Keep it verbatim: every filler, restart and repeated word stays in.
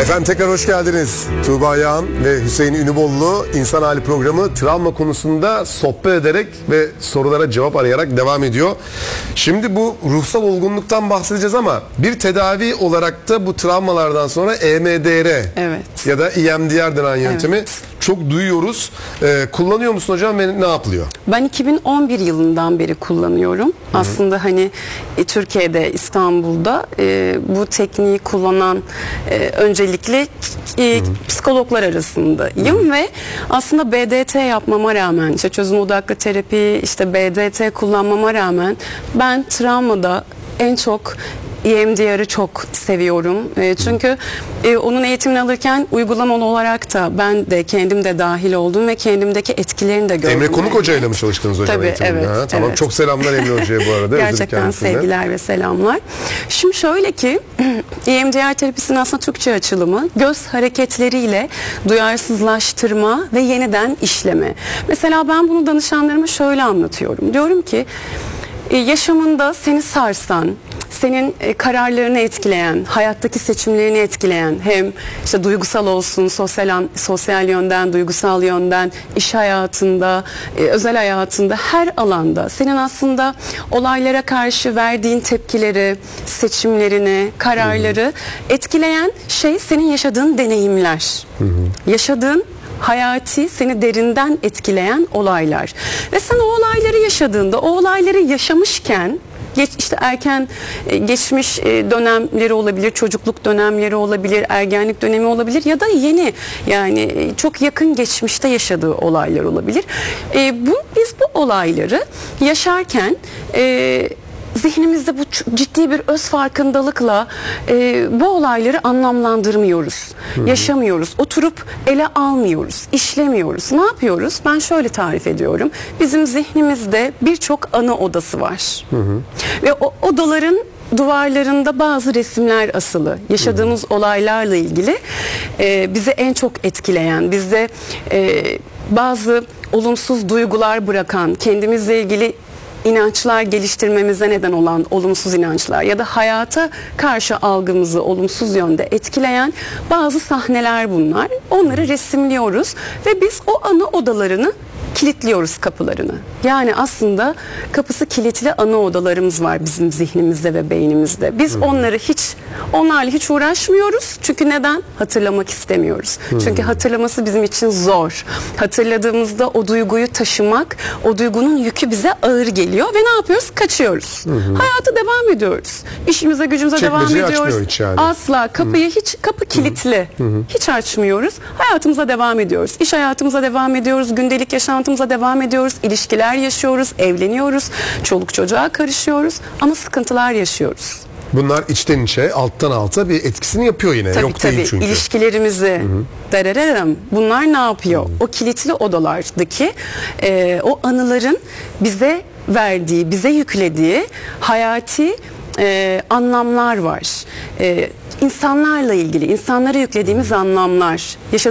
Efendim tekrar hoş geldiniz. Tuğba Yağan ve Hüseyin Ünübollu İnsan Hali programı travma konusunda sohbet ederek ve sorulara cevap arayarak devam ediyor. Şimdi bu ruhsal olgunluktan bahsedeceğiz ama bir tedavi olarak da bu travmalardan sonra E M D R evet. ya da E M D R denen yöntemi evet. çok duyuyoruz. Ee, kullanıyor musun hocam ve ne yapılıyor? Ben iki bin on bir yılından beri kullanıyorum. Hı-hı. Aslında hani e, Türkiye'de, İstanbul'da e, bu tekniği kullanan e, öncelikle e, psikologlar arasındayım. Hı-hı. Ve aslında B D T yapmama rağmen, işte çözüm odaklı terapi, işte B D T kullanmama rağmen ben travmada en çok E M D R'ı çok seviyorum. E, çünkü e, onun eğitimini alırken uygulamalı olarak da ben de kendim de dahil oldum ve kendimdeki etkilerini de gördüm. Emre Konuk Hoca ile mi çalıştınız hocam? Tabii, evet, ha, tamam. Evet. Çok selamlar Emre Hoca'ya bu arada. Gerçekten sevgiler ve selamlar. Şimdi şöyle ki E M D R terapisinin aslında Türkçe açılımı göz hareketleriyle duyarsızlaştırma ve yeniden işleme. Mesela ben bunu danışanlarıma şöyle anlatıyorum. Diyorum ki yaşamında seni sarsan, senin kararlarını etkileyen, hayattaki seçimlerini etkileyen, hem işte duygusal olsun, sosyal sosyal yönden, duygusal yönden, iş hayatında, özel hayatında, her alanda senin aslında olaylara karşı verdiğin tepkileri, seçimlerini, kararları hı hı. etkileyen şey senin yaşadığın deneyimler. Hı hı. Yaşadığın hayati, seni derinden etkileyen olaylar. Ve sen o olayları yaşadığında, o olayları yaşamışken, geç, işte erken geçmiş dönemleri olabilir, çocukluk dönemleri olabilir, ergenlik dönemi olabilir ya da yeni, yani çok yakın geçmişte yaşadığı olaylar olabilir. E, bu, biz bu olayları yaşarken e, zihnimizde bu ciddi bir öz farkındalıkla e, bu olayları anlamlandırmıyoruz, hı-hı. yaşamıyoruz, oturup ele almıyoruz, işlemiyoruz. Ne yapıyoruz? Ben şöyle tarif ediyorum. Bizim zihnimizde birçok ana odası var. Hı-hı. Ve o odaların duvarlarında bazı resimler asılı. Yaşadığımız hmm. olaylarla ilgili e, bizi en çok etkileyen, bizde e, bazı olumsuz duygular bırakan, kendimizle ilgili inançlar geliştirmemize neden olan olumsuz inançlar ya da hayata karşı algımızı olumsuz yönde etkileyen bazı sahneler bunlar. Onları resimliyoruz ve biz o ana odalarını kilitliyoruz, kapılarını. Yani aslında kapısı kilitli ana odalarımız var bizim zihnimizde ve beynimizde. Biz hmm. onları hiç, onlarla hiç uğraşmıyoruz. Çünkü neden? Hatırlamak istemiyoruz. Hmm. Çünkü hatırlaması bizim için zor. Hatırladığımızda o duyguyu taşımak, o duygunun yükü bize ağır geliyor ve ne yapıyoruz? Kaçıyoruz. Hmm. Hayata devam ediyoruz. İşimize, gücümüze Çekmeceyi devam ediyoruz. Hiç yani. Asla. Kapıyı hmm. hiç, kapı kilitli. Hmm. Hiç açmıyoruz. Hayatımıza devam ediyoruz. İş hayatımıza devam ediyoruz. Gündelik yaşantımıza devam ediyoruz. İlişkiler yaşıyoruz, evleniyoruz, çoluk çocuğa karışıyoruz ama sıkıntılar yaşıyoruz. Bunlar içten içe, alttan alta bir etkisini yapıyor yine. Tabii, Yok tabii. değil çünkü. İlişkilerimizi, darararım, bunlar ne yapıyor? Hı hı. O kilitli odalardaki e, o anıların bize verdiği, bize yüklediği hayati e, anlamlar var. E, insanlarla ilgili, insanlara yüklediğimiz anlamlar.